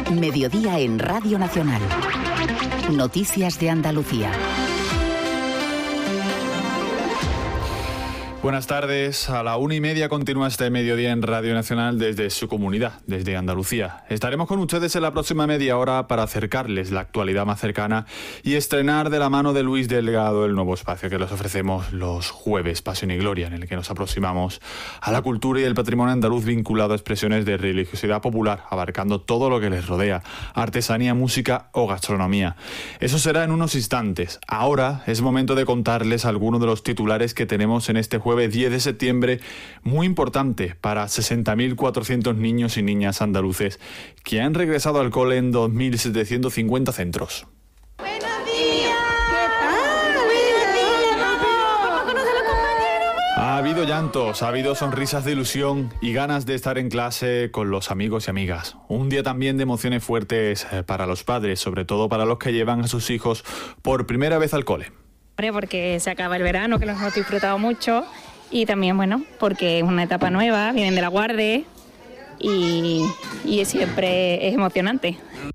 Mediodía en Radio Nacional. Noticias de Andalucía. Buenas tardes. A la 1:30 continúa este mediodía en Radio Nacional desde su comunidad, desde Andalucía. Estaremos con ustedes en la próxima media hora para acercarles la actualidad más cercana y estrenar de la mano de Luis Delgado el nuevo espacio que les ofrecemos los jueves, Pasión y Gloria, en el que nos aproximamos a la cultura y el patrimonio andaluz vinculado a expresiones de religiosidad popular, abarcando todo lo que les rodea, artesanía, música o gastronomía. Eso será en unos instantes. Ahora es momento de contarles algunos de los titulares que tenemos en este jueves 10 de septiembre, muy importante para 60.400 niños y niñas andaluces que han regresado al cole en 2.750 centros. ¡Buenos días! ¿Qué tal? ¡Buenos días! ¿Vamos a conocer a los compañeros? Ha habido llantos, ha habido sonrisas de ilusión y ganas de estar en clase con los amigos y amigas. Un día también de emociones fuertes para los padres, sobre todo para los que llevan a sus hijos por primera vez al cole. Porque se acaba el verano, que lo hemos disfrutado mucho, y también, bueno, porque es una etapa nueva, vienen de la Guardia y siempre es emocionante.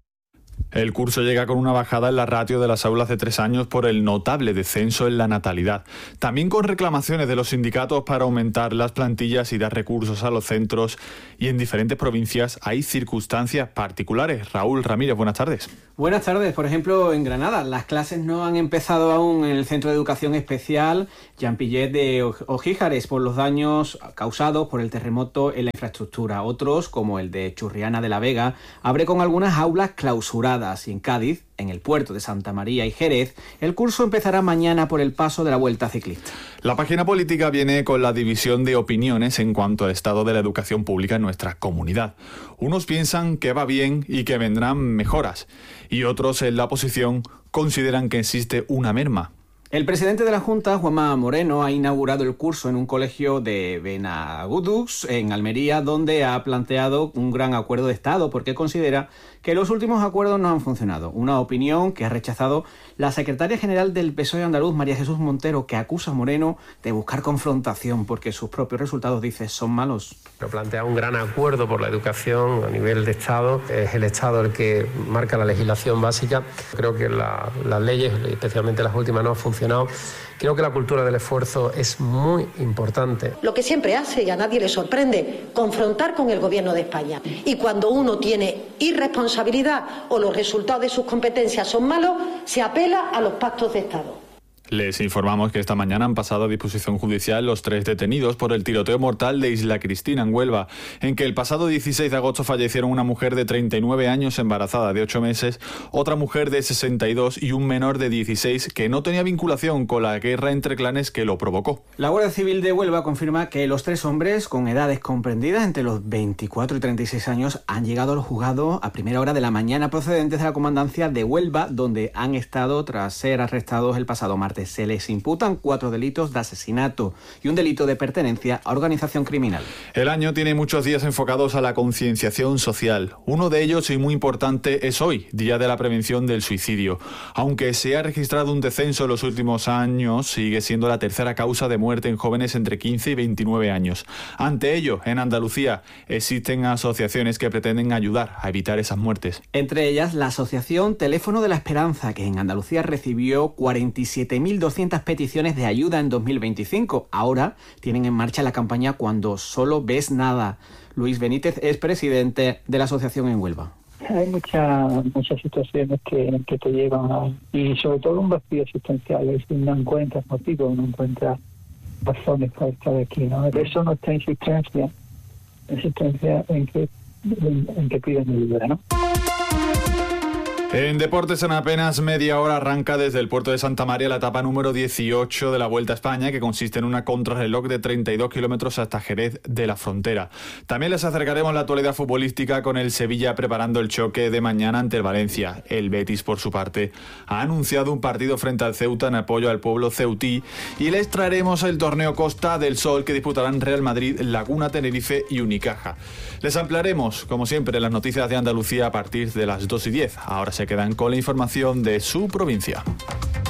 El curso llega con una bajada en la ratio de las aulas de 3 años por el notable descenso en la natalidad. También con reclamaciones de los sindicatos para aumentar las plantillas y dar recursos a los centros. Y en diferentes provincias hay circunstancias particulares. Raúl Ramírez, buenas tardes. Buenas tardes. Por ejemplo, en Granada, las clases no han empezado aún en el Centro de Educación Especial Jean Pillet de Ojíjares por los daños causados por el terremoto en la infraestructura. Otros, como el de Churriana de la Vega, abre con algunas aulas clausuradas. Y en Cádiz, en el puerto de Santa María y Jerez, el curso empezará mañana por el paso de la Vuelta Ciclista. La página política viene con la división de opiniones en cuanto al estado de la educación pública en nuestra comunidad. Unos piensan que va bien y que vendrán mejoras, y otros en la oposición consideran que existe una merma. El presidente de la Junta, Juanma Moreno, ha inaugurado el curso en un colegio de Benagudux, en Almería, donde ha planteado un gran acuerdo de Estado, porque considera que los últimos acuerdos no han funcionado. Una opinión que ha rechazado la secretaria general del PSOE andaluz, María Jesús Montero, que acusa a Moreno de buscar confrontación, porque sus propios resultados, dice, son malos. Pero plantea un gran acuerdo por la educación a nivel de Estado. Es el Estado el que marca la legislación básica. Creo que las leyes, especialmente las últimas, no han funcionado. Creo que la cultura del esfuerzo es muy importante. Lo que siempre hace, y a nadie le sorprende, confrontar con el gobierno de España. Y cuando uno tiene irresponsabilidad o los resultados de sus competencias son malos, se apela a los pactos de Estado. Les informamos que esta mañana han pasado a disposición judicial los 3 detenidos por el tiroteo mortal de Isla Cristina, en Huelva, en que el pasado 16 de agosto fallecieron una mujer de 39 años embarazada de 8 meses, otra mujer de 62 y un menor de 16 que no tenía vinculación con la guerra entre clanes que lo provocó. La Guardia Civil de Huelva confirma que los 3 hombres con edades comprendidas entre los 24 y 36 años han llegado al juzgado a primera hora de la mañana procedentes de la comandancia de Huelva, donde han estado tras ser arrestados el pasado martes. Se les imputan 4 delitos de asesinato y un delito de pertenencia a organización criminal. El año tiene muchos días enfocados a la concienciación social. Uno de ellos, y muy importante, es hoy, Día de la Prevención del Suicidio. Aunque se ha registrado un descenso en los últimos años, sigue siendo la tercera causa de muerte en jóvenes entre 15 y 29 años. Ante ello, en Andalucía existen asociaciones que pretenden ayudar a evitar esas muertes. Entre ellas, la asociación Teléfono de la Esperanza, que en Andalucía recibió 47.200 peticiones de ayuda en 2025. Ahora tienen en marcha la campaña Cuando solo ves nada. Luis Benítez es presidente de la asociación en Huelva. Hay muchas situaciones que te llevan a... Y sobre todo un vacío existencial. Es decir, no encuentras motivos, no encuentras razones para estar aquí, ¿no? De eso nuestra insistencia en que piden ayuda, ¿no? En deportes, en apenas media hora arranca desde el puerto de Santa María la etapa número 18 de la Vuelta a España, que consiste en una contrarreloj de 32 kilómetros hasta Jerez de la Frontera. También les acercaremos la actualidad futbolística con el Sevilla preparando el choque de mañana ante el Valencia. El Betis, por su parte, ha anunciado un partido frente al Ceuta en apoyo al pueblo ceutí y les traeremos el torneo Costa del Sol que disputarán Real Madrid, Laguna, Tenerife y Unicaja. Les ampliaremos, como siempre, las noticias de Andalucía a partir de las 2:10. Ahora se quedan con la información de su provincia.